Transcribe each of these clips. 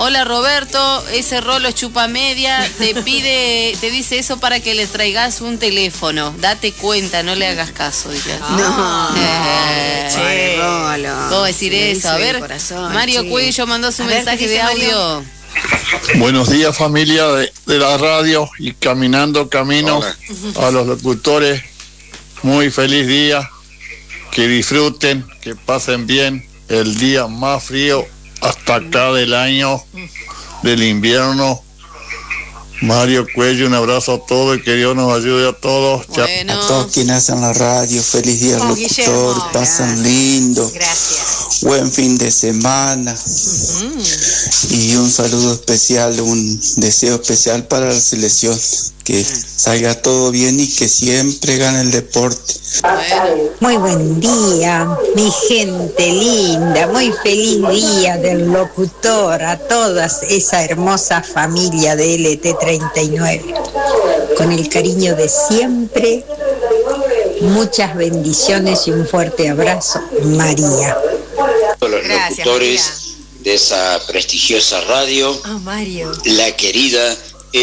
Hola Roberto, ese Rolo chupa media, te dice eso para que le traigas un teléfono. Date cuenta, no le hagas caso. Rolo. ¿Cómo decir eso? A ver, Mario Cuello mandó su mensaje de audio. Buenos días familia de la radio y caminando camino. Hola. A los locutores, muy feliz día, que disfruten, que pasen bien el día más frío hasta acá del año, del invierno. Mario Cuello, un abrazo a todos y que Dios nos ayude a todos. Bueno. A todos quienes hacen la radio, feliz día locutor, Guillermo, pasan lindo. Gracias. Buen fin de semana. Y un saludo especial, un deseo especial para la selección. Que salga todo bien y que siempre gane el deporte. Muy buen día, mi gente linda, muy feliz día del locutor, a toda esa hermosa familia de LT39. Con el cariño de siempre, muchas bendiciones y un fuerte abrazo, María. Los locutores de esa prestigiosa radio, Mario. la querida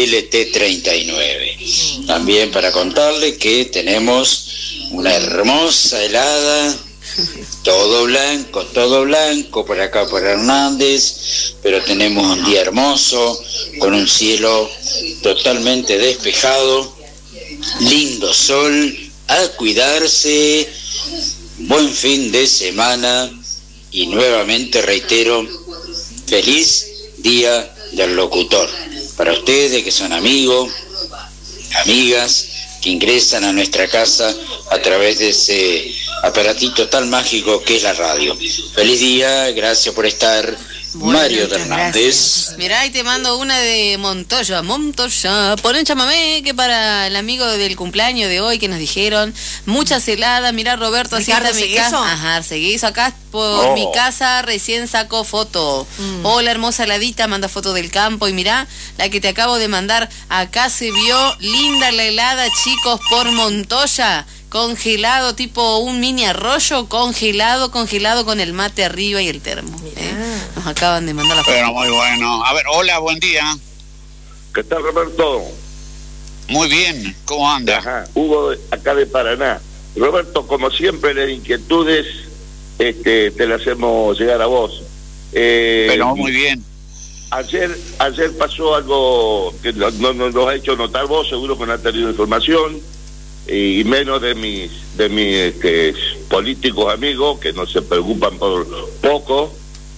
LT39. También para contarle que tenemos una hermosa helada, todo blanco por acá por Hernández, pero tenemos un día hermoso, con un cielo totalmente despejado, lindo sol, a cuidarse, buen fin de semana y nuevamente reitero, feliz día del locutor. Para ustedes que son amigos, amigas, que ingresan a nuestra casa a través de ese aparatito tan mágico que es la radio. Feliz día, gracias por estar. Bueno, Mario Hernández. Mirá, y te mando una de Montoya. Ponen chamamé, que para el amigo del cumpleaños de hoy que nos dijeron. Muchas heladas, mirá Roberto, así está mi casa. Ajá, seguís acá por mi casa, recién sacó foto. Hola, hermosa heladita, manda foto del campo. Y mirá, la que te acabo de mandar, acá se vio linda la helada, chicos, por Montoya. Congelado, tipo un mini arroyo, congelado con el mate arriba y el termo. Nos acaban de mandar la foto. Pero muy bueno. A ver, hola, buen día. ¿Qué tal, Roberto? Muy bien, ¿cómo anda? Ajá, Hugo, acá de Paraná. Roberto, como siempre, las inquietudes te las hacemos llegar a vos. Pero muy bien. Ayer pasó algo que nos ha hecho notar vos, seguro que no has tenido información, y menos de mis políticos amigos que no se preocupan por poco.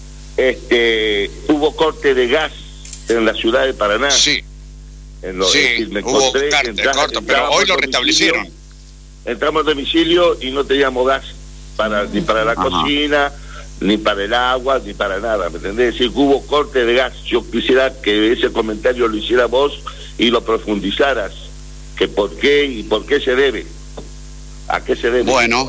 Hubo corte de gas en la ciudad de Paraná. Sí, hubo corte, pero hoy lo restablecieron. Entramos a domicilio y no teníamos gas ni para la cocina, ni para el agua, ni para nada, ¿me entendés? Es decir, que hubo corte de gas. Yo quisiera que ese comentario lo hiciera vos y lo profundizaras, que por qué y por qué se debe, a qué se debe. Bueno,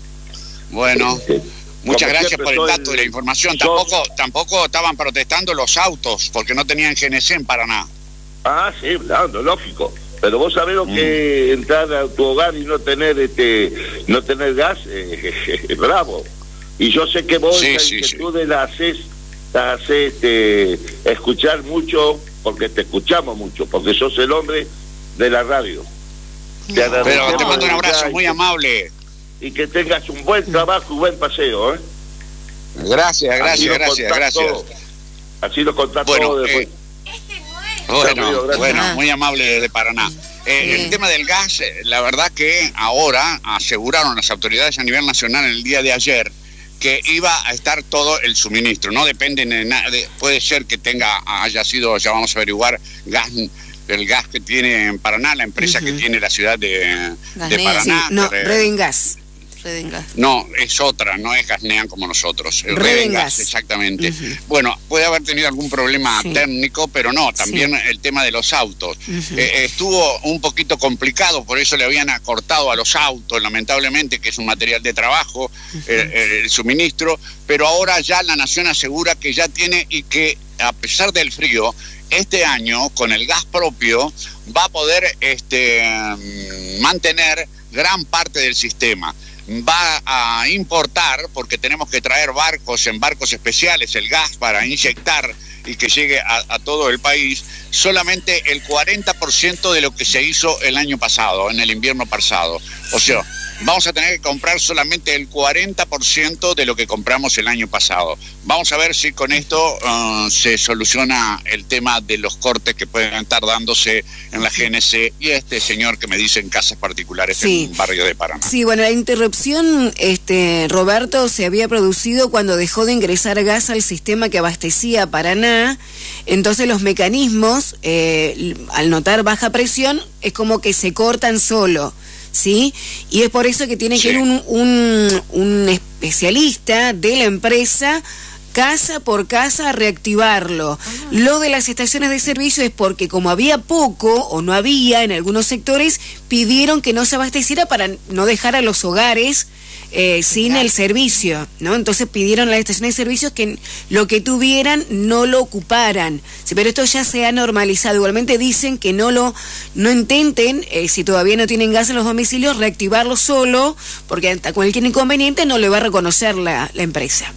muchas gracias por el dato y la información. Tampoco estaban protestando los autos porque no tenían GNC en Paraná. Ah, sí, claro, lógico. Pero vos sabés lo que entrar a tu hogar y no tener gas, es bravo. Y yo sé que vos esa inquietud la haces escuchar mucho, porque te escuchamos mucho, porque sos el hombre de la radio. Pero te mando un abrazo muy amable. Y que tengas un buen trabajo y buen paseo, ¿eh? Gracias. Así lo contás todo después. Bueno, muy amable desde Paraná. El tema del gas, la verdad que ahora aseguraron las autoridades a nivel nacional en el día de ayer que iba a estar todo el suministro. No depende de nada, puede ser que haya sido, ya vamos a averiguar, el gas que tiene en Paraná, la empresa que tiene la ciudad de Paraná. Sí, no, Redengas. No, es otra, no es Gasnean como nosotros. Redengas, exactamente. Bueno, puede haber tenido algún problema técnico, pero no, también el tema de los autos. Estuvo un poquito complicado, por eso le habían acortado a los autos, lamentablemente, que es un material de trabajo, el suministro, pero ahora ya la Nación asegura que ya tiene y que, a pesar del frío, este año, con el gas propio, va a poder mantener gran parte del sistema. va a importar, porque tenemos que traer en barcos especiales, el gas para inyectar y que llegue a todo el país, solamente el 40% de lo que se hizo el año pasado, en el invierno pasado. O sea, vamos a tener que comprar solamente el 40% de lo que compramos el año pasado. Vamos a ver si con esto se soluciona el tema de los cortes que pueden estar dándose en la GNC y este señor que me dice en casas particulares en un barrio de Paraná. Sí, bueno, la interrupción, Roberto, se había producido cuando dejó de ingresar gas al sistema que abastecía a Paraná. Entonces los mecanismos, al notar baja presión, es como que se cortan solo, ¿sí? Y es por eso que tiene que ir un especialista de la empresa casa por casa a reactivarlo. Lo de las estaciones de servicio es porque como había poco o no había en algunos sectores, pidieron que no se abasteciera para no dejar a los hogares sin el servicio, ¿no? Entonces pidieron a las estaciones de servicios que lo que tuvieran no lo ocuparan. Sí, pero esto ya se ha normalizado. Igualmente dicen que no intenten, si todavía no tienen gas en los domicilios, reactivarlo solo, porque hasta cualquier inconveniente no le va a reconocer la empresa.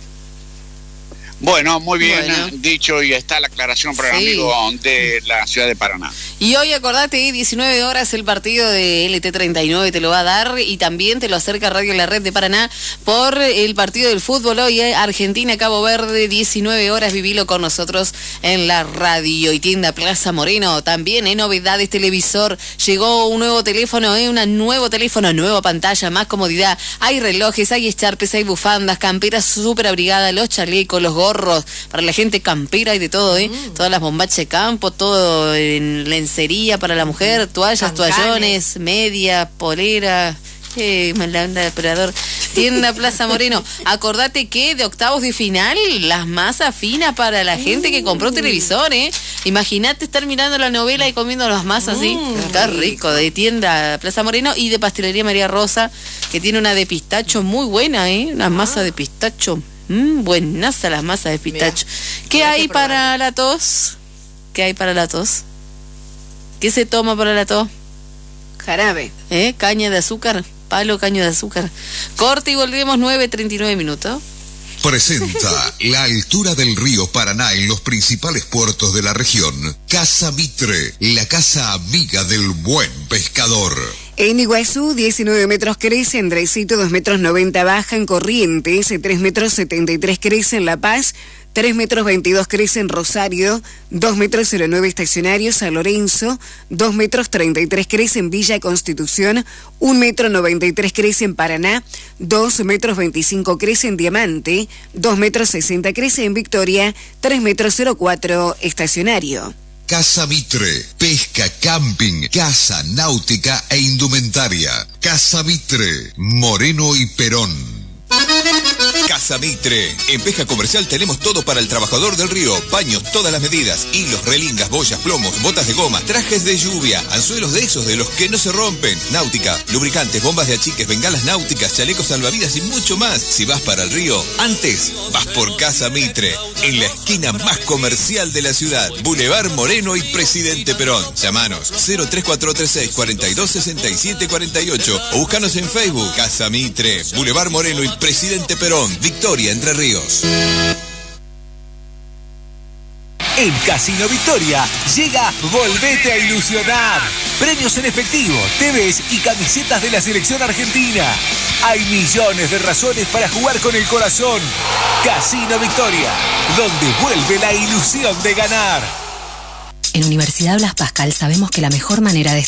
Bueno, muy bien dicho, y está la aclaración para el amigo de la ciudad de Paraná. Y hoy, acordate, 19 horas el partido de LT39 te lo va a dar, y también te lo acerca Radio La Red de Paraná por el partido del fútbol hoy, Argentina-Cabo Verde, 19 horas, vivilo con nosotros en la radio. Y tienda Plaza Moreno, también, novedades, televisor, llegó un nuevo teléfono, nueva pantalla, más comodidad, hay relojes, hay echarpes, hay bufandas, camperas súper abrigadas, los chalecos, los gorros, para la gente campera y de todo, todas las bombachas de campo, todo en lencería para la mujer, toallas, toallones, media, polera. Mala onda de operador. Tienda Plaza Moreno. Acordate que de octavos de final, las masas finas para la gente que compró televisor, Imagínate estar mirando la novela y comiendo las masas así. Está rico. De Tienda Plaza Moreno y de Pastelería María Rosa, que tiene una de pistacho muy buena, Una masa de pistacho. Buenaza las masas de pistacho. ¿Qué hay para la tos? ¿Qué hay para la tos? ¿Qué se toma para la tos? Jarabe. Caña de azúcar. Palo, caña de azúcar. Corte y volvemos, 9:39 minutos. Presenta la altura del río Paraná en los principales puertos de la región. Casa Mitre, la casa amiga del buen pescador. En Iguazú, 19 metros crece, Andresito, 2,90 metros baja, en Corrientes, 3,73 metros crece en La Paz, 3,22 metros crece en Rosario, 2,09 metros estacionario San Lorenzo, 2,33 metros crece en Villa Constitución, 1,93 metros crece en Paraná, 2,25 metros crece en Diamante, 2,60 metros crece en Victoria, 3,04 metros estacionario. Casa Mitre, pesca, camping, casa, náutica e indumentaria. Casa Mitre, Moreno y Perón. Casa Mitre. En pesca comercial tenemos todo para el trabajador del río. Paños, todas las medidas. Hilos, relingas, boyas, plomos, botas de goma, trajes de lluvia, anzuelos de esos de los que no se rompen. Náutica, lubricantes, bombas de achiques, bengalas náuticas, chalecos salvavidas y mucho más. Si vas para el río, antes vas por Casa Mitre. En la esquina más comercial de la ciudad. Boulevard Moreno y Presidente Perón. Llámanos 03436 4267 48 o búscanos en Facebook. Casa Mitre, Boulevard Moreno y Presidente Perón, Victoria, Entre Ríos. En Casino Victoria llega Volvete a Ilusionar. Premios en efectivo, TVs y camisetas de la selección argentina. Hay millones de razones para jugar con el corazón. Casino Victoria, donde vuelve la ilusión de ganar. En Universidad Blas Pascal sabemos que la mejor manera de